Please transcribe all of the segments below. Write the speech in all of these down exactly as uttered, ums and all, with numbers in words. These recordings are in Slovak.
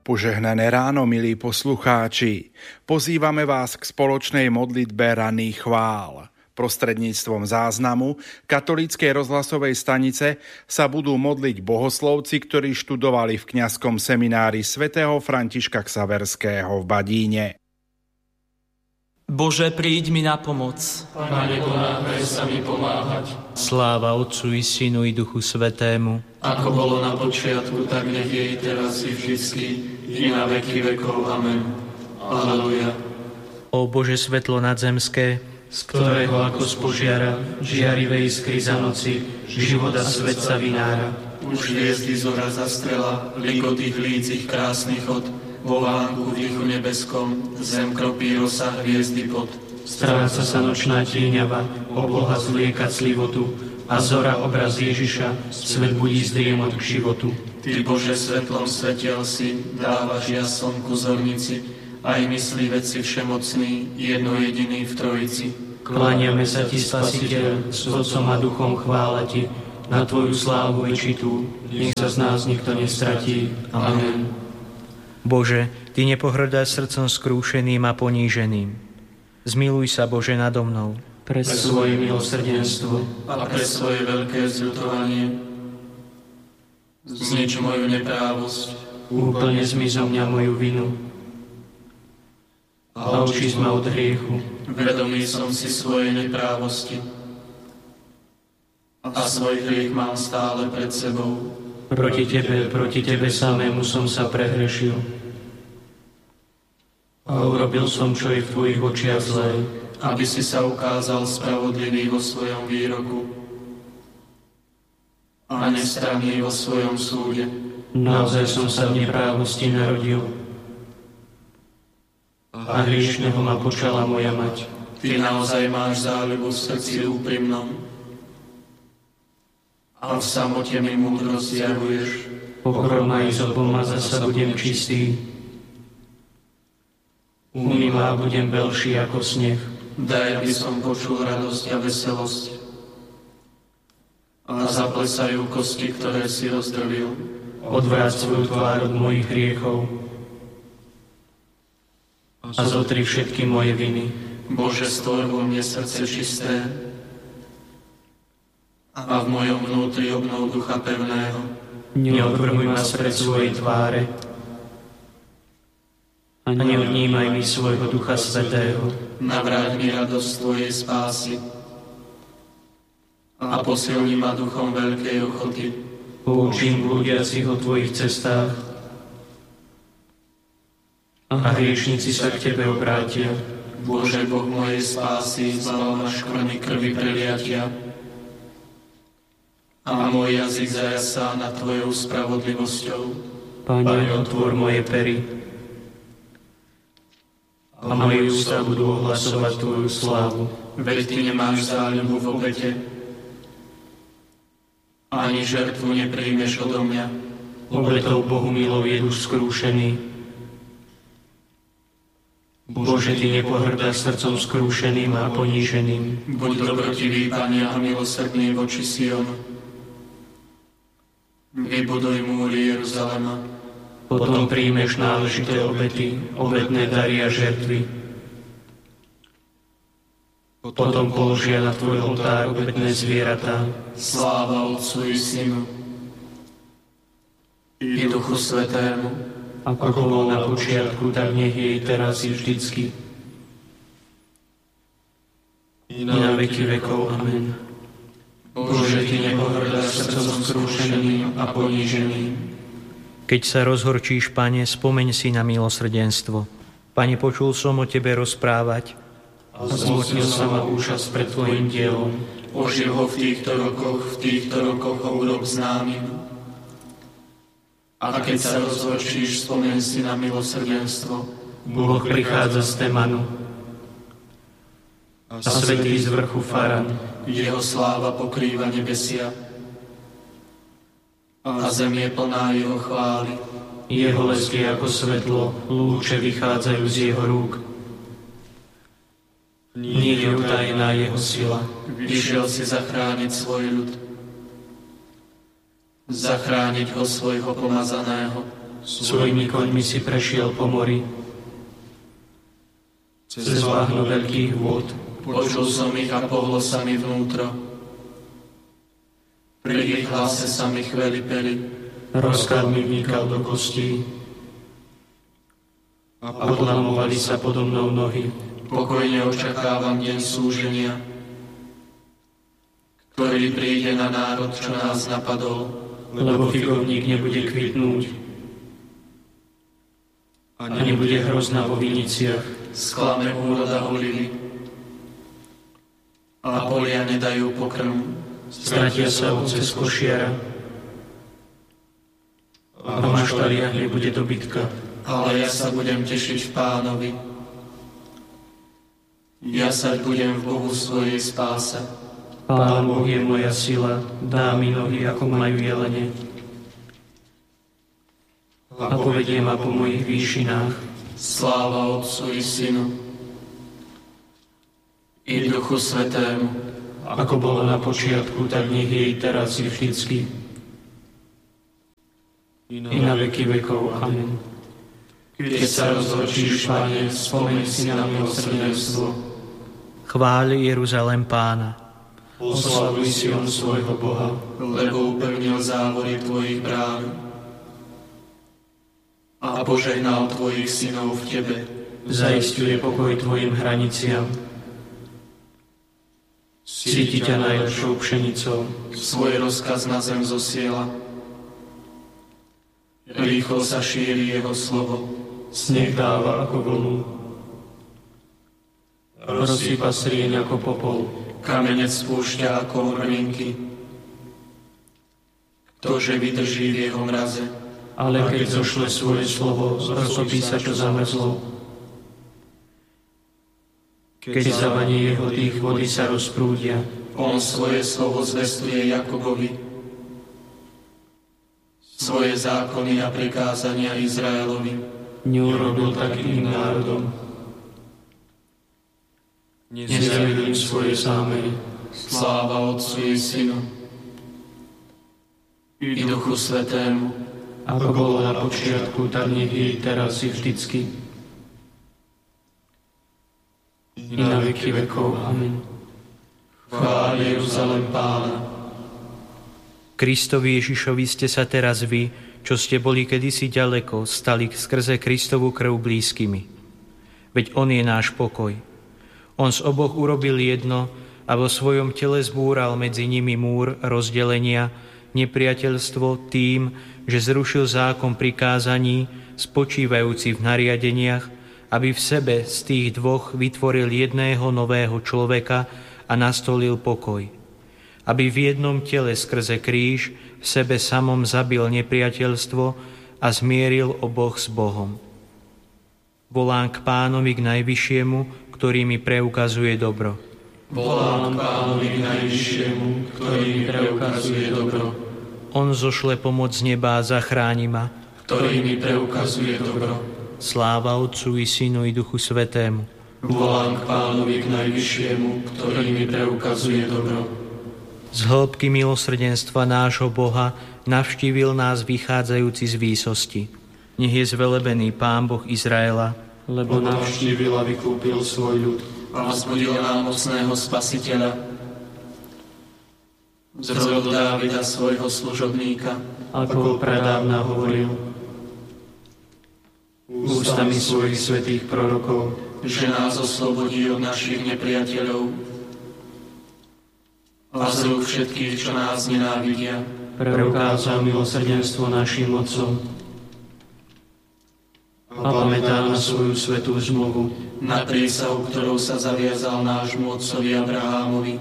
Požehnané ráno, milí poslucháči. Pozývame vás k spoločnej modlitbe ranných chvál. Prostredníctvom záznamu katolíckej rozhlasovej stanice sa budú modliť bohoslovci, ktorí študovali v kňazskom seminári svätého Františka Xaverského v Badíne. Bože, príď mi na pomoc. Pane, pomáhaj sa mi pomáhať. Sláva Otcu i Synu i Duchu Svätému. Ako bolo na počiatku, tak nech je i teraz i vždycky, i na veky vekov. Amen. Aleluja. O Bože, svetlo nadzemské, z ktorého ako z požiara, žiarivej iskry za noci, života svet sa vynára. Už hviezdy zora zastrela, likotých lícich krásny chod, vo vánku v tichu nebeskom, zem kropí rosa hviezdy pod. Stráca sa nočná tieňava, obloha zlieka clivotu, a zora obraz Ježiša, svet budí z driemot k životu. Ty, Bože, svetlom svetiel si, dávaš jas slnku zornici, aj myslí veci všemocný, jedno jediný v Trojici. Kláňame sa Ti, Spasiteľ, s Otcom a Duchom chvála Ti, na Tvoju slávu večitú, nech sa z nás nikto nestratí. Amen. Bože, Ty nepohrdáš srdcom skrúšeným a poníženým. Zmiluj sa, Bože, nado mnou. Pre svoje milosrdenstvo a pre svoje veľké zľutovanie znič moju neprávosť, úplne zmiz zo mňa moju vinu a očísť ma od hriechu. Vedomý som si svojej neprávosti a svoj hriech mám stále pred sebou. Proti Tebe, proti Tebe samému som sa prehrešil a urobil som, čo je v Tvojich očiach zlé, aby si sa ukázal spravodlivý vo svojom výroku a nestranný vo svojom súde. Naozaj som sa v neprávosti narodil a hriešneho ma počala moja mať. Ty naozaj máš záľubu v srdci úprimnom a v samote mi múdrosť zjavuješ. Pokrom ma izopom a zasa budem čistý, umýva a budem belší ako sneh. Daj, aby som počul radosť a veselosť a zaplesajú kosti, ktoré si rozdrvil. Odvráť svoju tvár od mojich hriechov a zotri všetky moje viny. Bože, stvor vo mne srdce čisté a v mojom vnútri obnov ducha pevného. Neodvrhuj ma spred svojej tváre a neodnímaj mi svojho Ducha Svätého. Navráť mi radosť Tvojej spásy a posilni ma duchom veľkej ochoty. Poučím blúdiacich o Tvojich cestách a hriešnici sa k Tebe obrátia. Bože, Boh mojej spásy, zbav ma škvrny krvi preliatia a môj jazyk zajasá nad Tvojou spravodlivosťou. Pane, otvor moje pery a moje ústa budú ohlasovať Tvoju slávu. Veď Ty nemáš záľubu v obete, ani žertvu nepríjmeš odo mňa. Obetou Bohumilov je duš skrúšený. Bože, Ty nepohrdáš srdcom skrúšeným a poníženým. Buď dobrotivý, Pane, a milosrdný voči Sionu. Vybuduj múry Jeruzalema. Potom príjmeš náležité obety, obetné dary a žertvy. Potom položia na Tvoj oltár obetné zvieratá. Sláva Otcu i Synu i Duchu Svätému, ako bolo na počiatku, tak nech je i teraz i vždycky, i na veky vekov. Amen. Bože, Ty nepohrdáš srdcom skrúšeným a poníženým. Keď sa rozhorčíš, Pane, spomeň si na milosrdenstvo. Pane, počul som o Tebe rozprávať a zmocnil sa ma úžas pred Tvojim dielom. Oživ ho v týchto rokoch, v týchto rokoch ho urob známym. A keď sa rozhorčíš, spomeň si na milosrdenstvo. Boh prichádza z Temanu a svätý z vrchu Faran. Jeho sláva pokrýva nebesia a zem je plná jeho chvály. Jeho lesk je ako svetlo, lúče vychádzajú z jeho rúk. Nie je utajená jeho sila. Vyšiel si zachrániť svoj ľud. Zachrániť ho svojho pomazaného. svojimi koňmi si prešiel po mori, cez váhno veľkých vôd. Počul som ich a pohlo sa mi vnútro. Pri ich hlase sa mi chvelipeli. Rozklad mi vnikal do kostí a podlamovali sa podo mnou nohy. Pokojne očakávam deň súženia, ktorý príde na národ, čo nás napadol. Lebo figovník nebude kvitnúť a nebude hrozná vo viniciach. Sklame úroda olivy a polia nedajú pokrm. Stratia sa ovce z košiara a v maštaliach nebude dobytka. Ale ja sa budem tešiť v Pánovi. Ja sa budem v Bohu svojej spáse. Pán Boh je moja sila, dá mi nohy, ako majú jelene. A povedie ma po mojich výšinách. Sláva Otcu i Synu i Duchu Svätému, ako bolo na počiatku, tak nech je i teraz i vždycky, i na veky vekov. Amen. keď sa rozhorčíš, Pane, spomeň si na milosrdenstvo. Chváľ Jeruzalém Pána. Oslavuj si on svojho Boha, lebo upevnil závory tvojich brán a požehnal tvojich synov v tebe. Zaisťuje pokoj tvojim hraniciam. Síti ťa najlepšou pšenicou. Svoj rozkaz na zem zosiela. Rýchlo sa šíri jeho slovo. Sneh dáva ako vlnu. Rozsýpa srieň ako popol. Kamenec spúšťa ako hrninky. Ktože vydrží v jeho mraze? Ale keď zošle svoje slovo, roztopí sa, čo zamrzlo. Keď zavanie jeho tých, vody sa rozprúdia. On svoje slovo zvestuje Jakobovi, svoje zákony a prikázania Izraelovi. Neurobil tak iným národom. Nezjavil im svoje zámery. Sláva Otcu i Synu i Duchu Svätému, ako bolo na počiatku, tak nech je i teraz i vždycky, i na veky vekov. Amen. Chváľ Jeruzalém Pána. Kristovi Ježišovi ste sa teraz vy, čo ste boli kedysi ďaleko, stali skrze Kristovu krv blízkymi. Veď on je náš pokoj. On z oboch urobil jedno a vo svojom tele zbúral medzi nimi múr rozdelenia, nepriateľstvo tým, že zrušil zákon prikázaní, spočívajúci v nariadeniach, aby v sebe z tých dvoch vytvoril jedného nového človeka a nastolil pokoj. Aby v jednom tele skrze kríž v sebe samom zabil nepriateľstvo a zmieril oboch s Bohom. Volám k Pánovi, k Najvyššiemu, ktorý mi preukazuje dobro. Volám Pánovi k Najvyššiemu, ktorý mi preukazuje dobro. On zošle pomoc z neba a zachráni ma, ktorý mi preukazuje dobro. Sláva Otcu i Synu i Duchu Svätému. Volám k Pánovi k Najvyššiemu, ktorý mi preukazuje dobro. Z hĺbky milosrdenstva nášho Boha navštívil nás vychádzajúci z výsosti. Nech je zvelebený Pán Boh Izraela, lebo navštívil a vykúpil svoj ľud. A vzbudil nám mocného Spasiteľa. Vzrodil Dávida svojho služobníka, ako pradávna hovoril ústami svojich svätých prorokov, že nás oslobodí od našich nepriateľov a z rúk všetkých, čo nás nenávidia. Preukázal milosrdenstvo našim otcom a pamätá na svoju svätú zmluvu, na prísahu, ktorou sa zaviazal nášmu otcovi Abrahámovi,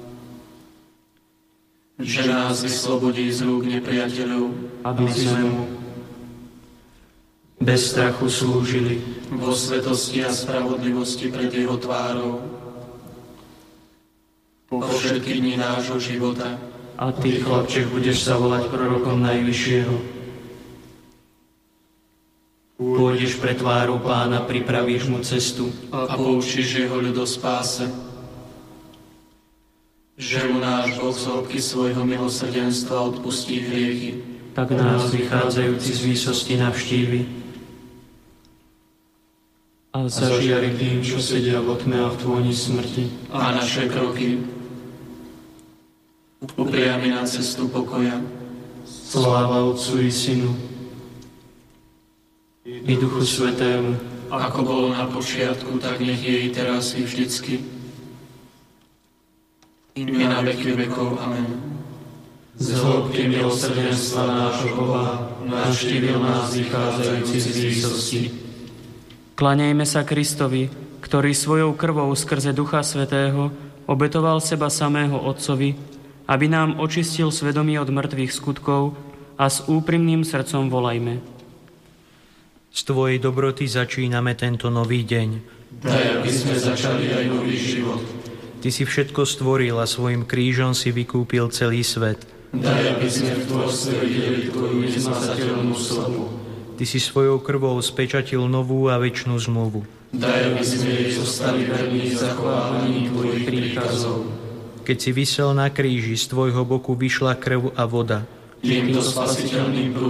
že nás vyslobodí z rúk nepriateľov, aby sme mu bez strachu slúžili vo svetosti a spravodlivosti pred jeho tvárou po všetky dni nášho života. A ty, chlapček, budeš sa volať prorokom Najvyššieho. Pôjdeš pred tvárou Pána, pripravíš mu cestu a poučíš jeho ľud o spáse, že mu náš Boh z hĺbky svojho milosrdenstva odpustí hriechy, tak nás vychádzajúci z výsosti navštívi a zažiari tým, čo sedia v tme a v tvoni smrti. A naše kroky upriami na cestu pokoja. Sláva Otcu i Synu i Duchu Svätému, ako bolo na počiatku, tak nech je i teraz i vždycky. I na veky vekov. Amen. Z hĺbky milosrdenstva nášho Boha navštívil nás vychádzajúci z výsosti. Kláňajme sa Kristovi, ktorý svojou krvou skrze Ducha Svätého obetoval seba samého Otcovi, aby nám očistil svedomie od mŕtvych skutkov, a s úprimným srdcom volajme. Z Tvojej dobroty začíname tento nový deň. Daj, aby sme začali aj nový život. Ty si všetko stvoril a svojim krížom si vykúpil celý svet. Daj, aby sme v tvorstve videli Tvoju nezmazateľnú stopu. Ty si svojou krvou spečatil novú a večnú zmluvu. Daj, aby sme jej zostali verní v zachovávaní Tvojich príkazov. Keď si visel na kríži, z Tvojho boku vyšla krv a voda. Týmto spasiteľným